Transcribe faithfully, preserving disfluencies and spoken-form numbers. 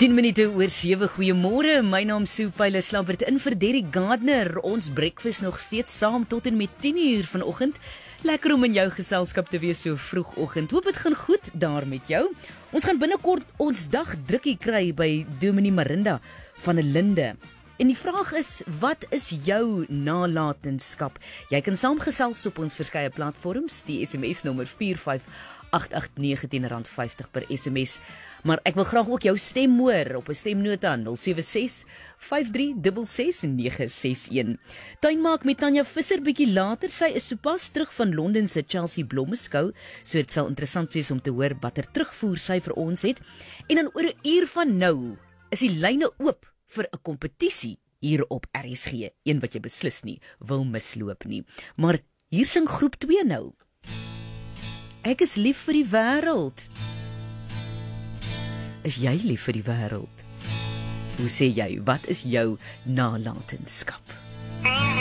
tien minute oor sewe, goeiemôre, my naam is Sue Pyler Slabbert in vir Derek Gardner, ons breakfast nog steeds saam tot en met tien uur vanoggend. Lekker om in jou geselskap te wees so vroegoggend. Hoop dit gaan goed daar met jou. Ons gaan binnekort ons dag drukkie kry by Dominee Marinda van 'n Linde. En die vraag is, wat is jou nalatenskap? Jy kan saamgesels op ons verskeie platforms, die S M S nommer vier vyf agt agt nege, R tien vyftig per S M S. Maar ek wil graag ook jou stem hoor op 'n stemnota nul sewe ses vyf drie ses ses nege ses een. Tuinmaak met Tanya Visser bietjie later. Sy is sopas terug van Londen se Chelsea Blommeskou, so dit sal interessant wees om te hoor watter terugvoer sy vir ons het. En dan oor 'n uur van nou is die lyne oop vir 'n kompetisie hier op R S G, een wat jy beslis nie wil misloop nie. Maar hier sing groep twee nou. Ek is lief vir die wêreld. Is jy lief vir die wêreld? Hoe sê jy, wat is jou nalatenskap?